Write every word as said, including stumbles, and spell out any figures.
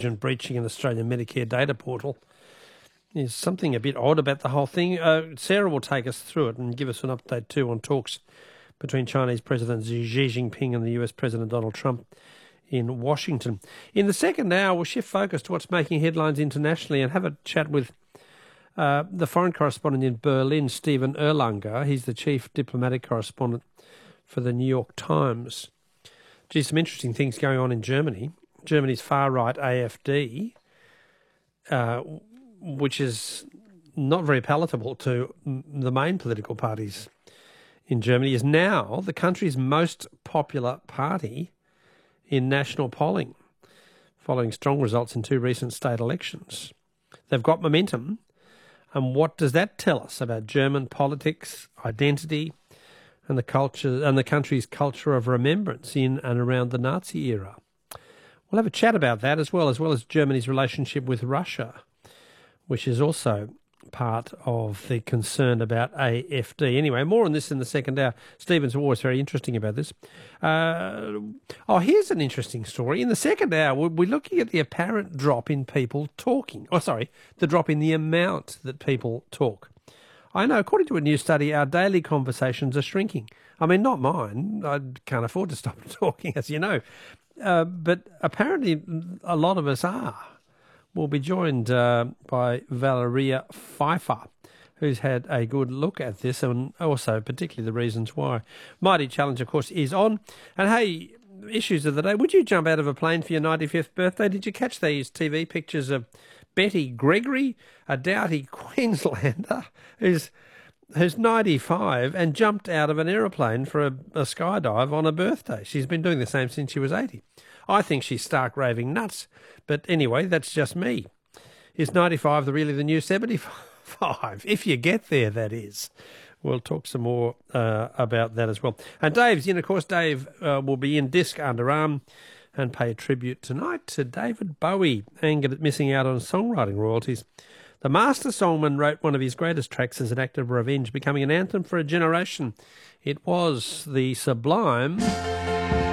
negligent breaching an Australian Medicare data portal. There's something a bit odd about the whole thing. Uh, Sarah will take us through it and give us an update too on talks between Chinese President Xi Jinping and the U S President Donald Trump in Washington. In the second hour, we'll shift focus to what's making headlines internationally and have a chat with uh, the foreign correspondent in Berlin, Stephen Erlanger. He's the chief diplomatic correspondent for the New York Times. Gee, some interesting things going on in Germany. Germany's far-right A F D, uh, which is not very palatable to the main political parties in Germany, is now the country's most popular party in national polling, following strong results in two recent state elections. They've got momentum. And what does that tell us about German politics, identity, and the culture and the country's culture of remembrance in and around the Nazi era? We'll have a chat about that as well, as well as Germany's relationship with Russia, which is also part of the concern about A F D. Anyway, more on this in the second hour. Stephen's always very interesting about this. Uh, oh, here's an interesting story. In the second hour, we'll be looking at the apparent drop in people talking. Oh, sorry, the drop in the amount that people talk. I know, according to a new study, our daily conversations are shrinking. I mean, not mine. I can't afford to stop talking, as you know. Uh, but apparently a lot of us are. We'll be joined uh, by Valeria Pfeiffer, who's had a good look at this and also particularly the reasons why. Mighty Challenge, of course, is on. And hey, issues of the day. Would you jump out of a plane for your ninety-fifth birthday? Did you catch these T V pictures of Betty Gregory, a doughty Queenslander who's who's ninety-five and jumped out of an aeroplane for a, a skydive on her birthday? She's been doing the same since she was eighty. I think she's stark raving nuts. But anyway, that's just me. Is ninety-five the really the new seventy-five? If you get there, that is. We'll talk some more uh, about that as well. And Dave's in, of course. Dave uh, will be in Disc Underarm and pay tribute tonight to David Bowie, angered at missing out on songwriting royalties. The master songman wrote one of his greatest tracks as an act of revenge, becoming an anthem for a generation. It was the sublime